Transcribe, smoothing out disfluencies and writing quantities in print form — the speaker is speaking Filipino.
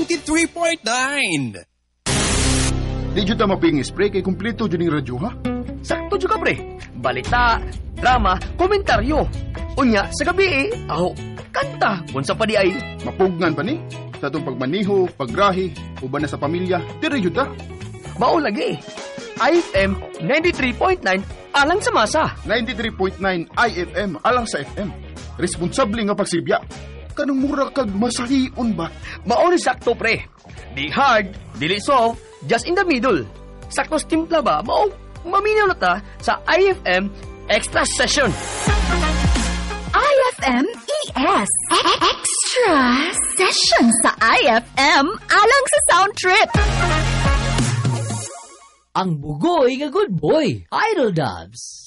93.9. Di dyan ta maping spray kay kumpleto dyan yung radyo, ha? Sakto juga pre. Balita, drama, komentaryo. Unya, sa gabi kanta. Unsa pa di ay. Mapugnan pa ni? Sa itong pagmaniho, paggrahi, uban na sa pamilya, dire dyan ta. Mao lagi. IFM 93.9 alang sa masa. 93.9 IFM alang sa FM. Responsable nga pagsibya. Kanong mura kag masahion ba? Mao ni sakto pre. Di hard, dili soft, just in the middle. Sakto timpla ba? Mao maminaw na ta sa IFM Extra Session. IFM ES Extra Session sa IFM alang sa sound trip. Ang bugoy nga good boy, Idol Dubs.